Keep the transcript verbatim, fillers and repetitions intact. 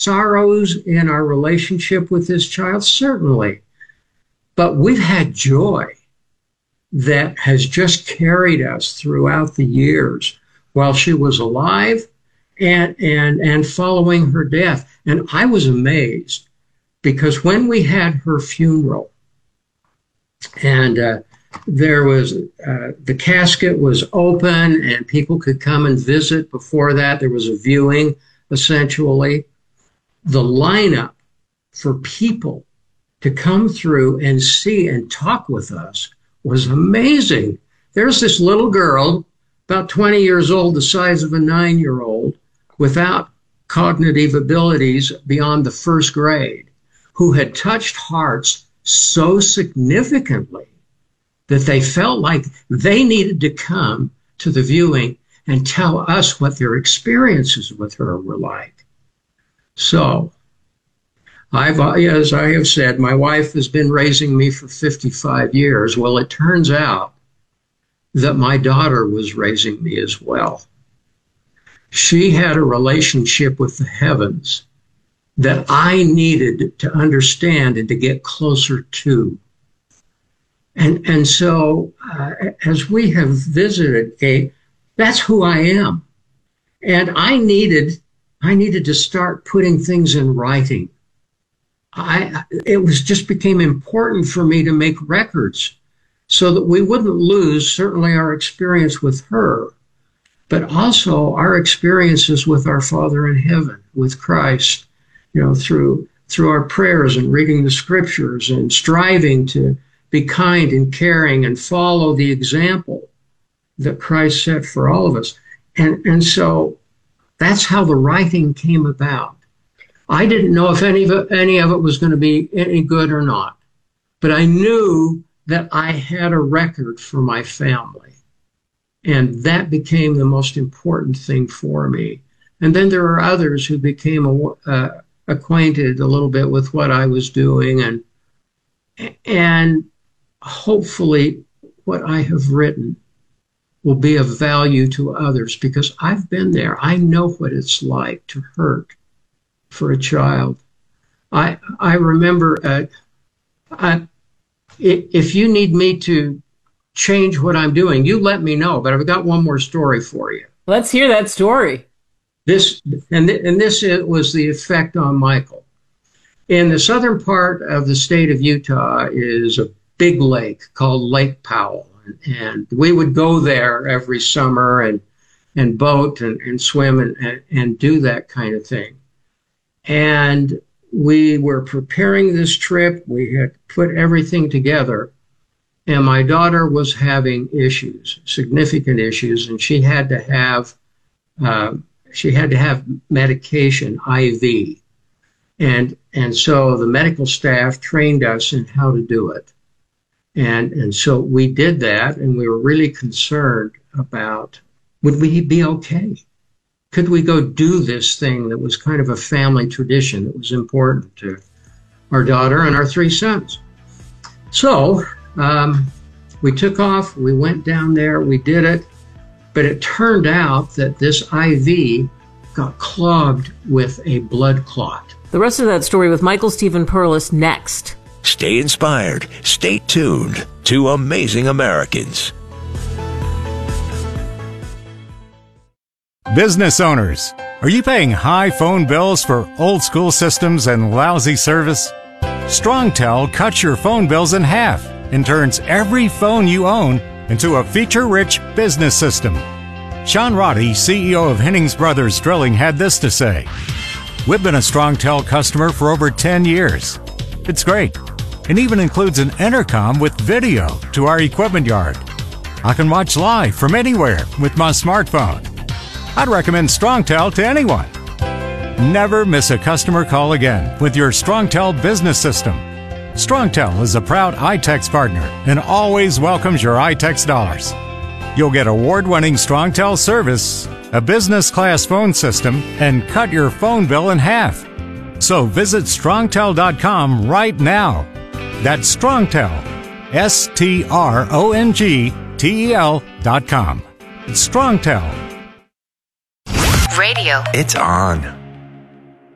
sorrows in our relationship with this child? Certainly. But we've had joy that has just carried us throughout the years while she was alive and, and, and following her death. And I was amazed because when we had her funeral and uh, there was, uh, the casket was open and people could come and visit. Before that, there was a viewing, essentially. The lineup for people to come through and see and talk with us was amazing. There's this little girl, about twenty years old, the size of a nine-year-old, without cognitive abilities beyond the first grade, who had touched hearts so significantly that they felt like they needed to come to the viewing and tell us what their experiences with her were like. So, I've, as I have said, my wife has been raising me for fifty-five years. Well, it turns out that my daughter was raising me as well. She had a relationship with the heavens that I needed to understand and to get closer to. And, and so uh, as we have visited, Kate, that's who I am. And I needed, I needed to start putting things in writing. I, it was just became important for me to make records so that we wouldn't lose certainly our experience with her, but also our experiences with our Father in heaven, with Christ, you know, through, through our prayers and reading the scriptures and striving to be kind and caring and follow the example that Christ set for all of us. And, and so that's how the writing came about. I didn't know if any of it, any of it was going to be any good or not, but I knew that I had a record for my family, and that became the most important thing for me. And then there are others who became uh, acquainted a little bit with what I was doing, and and hopefully what I have written will be of value to others, because I've been there. I know what it's like to hurt for a child. I I remember, uh, I, if you need me to change what I'm doing, you let me know, but I've got one more story for you. Let's hear that story. This and, th- and this was the effect on Michael. In the southern part of the state of Utah is a big lake called Lake Powell, and, and we would go there every summer and and boat and, and swim and, and, and do that kind of thing. And we were preparing this trip. We had put everything together, and my daughter was having issues, significant issues, and she had to have uh, she had to have medication, I V, and and so the medical staff trained us in how to do it, and and so we did that, and we were really concerned about, would we be okay? Could we go do this thing that was kind of a family tradition that was important to our daughter and our three sons? So um, we took off, we went down there, we did it, but it turned out that this I V got clogged with a blood clot. The rest of that story with Michael Stephen Perlis next. Stay inspired, stay tuned to Amazing Americans. Business owners, are you paying high phone bills for old school systems and lousy service? StrongTel cuts your phone bills in half and turns every phone you own into a feature-rich business system. Sean Roddy, C E O of Hennings Brothers Drilling, had this to say: "We've been a StrongTel customer for over ten years. It's great. It even includes an intercom with video to our equipment yard. I can watch live from anywhere with my smartphone. I'd recommend StrongTel to anyone. Never miss a customer call again with your StrongTel business system. StrongTel is a proud iTex partner and always welcomes your iTex dollars. You'll get award-winning StrongTel service, a business-class phone system, and cut your phone bill in half. So visit strongtel dot com right now. That's StrongTel, S T R O N G T E L dot com. StrongTel. Radio. It's on.